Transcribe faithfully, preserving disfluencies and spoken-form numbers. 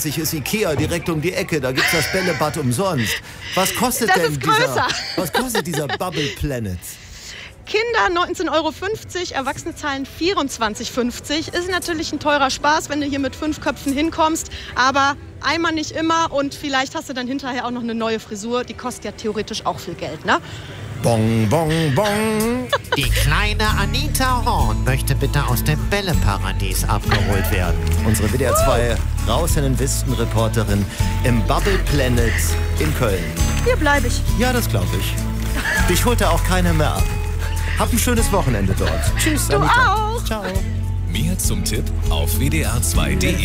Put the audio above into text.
Plötzlich ist Ikea direkt um die Ecke, da gibt's das Bällebad umsonst. Was kostet Das denn ist dieser, größer. was kostet dieser Bubble Planet? Kinder neunzehn Euro fünfzig, Erwachsene zahlen vierundzwanzig fünfzig. Ist natürlich ein teurer Spaß, wenn du hier mit fünf Köpfen hinkommst. Aber einmal nicht immer und vielleicht hast du dann hinterher auch noch eine neue Frisur. Die kostet ja theoretisch auch viel Geld, ne? Bong, bong, bong. Die kleine Anita Horn möchte bitte aus dem Bälleparadies abgeholt werden. Unsere W D R zwei Raus in den Westen-Reporterin im Bubble Planet in Köln. Hier bleibe ich. Ja, das glaube ich. Dich holt da auch keiner mehr ab. Hab ein schönes Wochenende dort. Tschüss, Du Anita. auch. Ciao. Mehr zum Tipp auf W D R zwei punkt de.